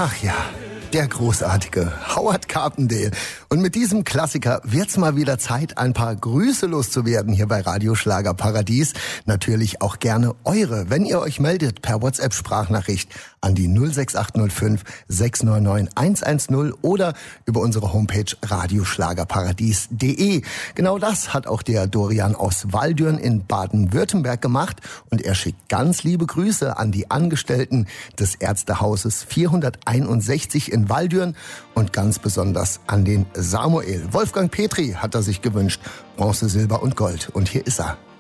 Ach ja, der großartige Howard Carpendale. Und mit diesem Klassiker wird's mal wieder Zeit, ein paar Grüße loszuwerden hier bei Radio Schlager Paradies. Natürlich auch gerne eure, wenn ihr euch meldet per WhatsApp-Sprachnachricht an die 06805 699 110 oder über unsere Homepage radioschlagerparadies.de. Genau das hat auch der Dorian aus Waldürn in Baden-Württemberg gemacht und er schickt ganz liebe Grüße an die Angestellten des Ärztehauses 461 in Waldürn und ganz besonders an den Samuel. Wolfgang Petri hat er sich gewünscht. Bronze, Silber und Gold. Und hier ist er.